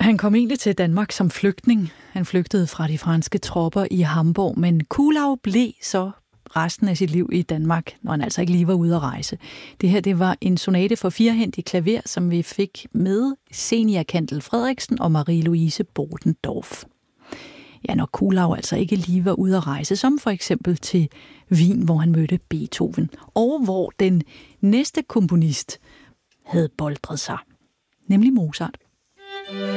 Han kom egentlig til Danmark som flygtning. Han flygtede fra de franske tropper i Hamburg, men Kuhlau blev så resten af sit liv i Danmark, når han altså ikke lige var ude at rejse. Det her, det var en sonate for firehændig klaver, som vi fik med Zenia Kandel Frederiksen og Marie-Louise Bodendorf. Ja, når Kuhlau altså ikke lige var ude at rejse, som for eksempel til Wien, hvor han mødte Beethoven, og hvor den næste komponist havde boldret sig, nemlig Mozart.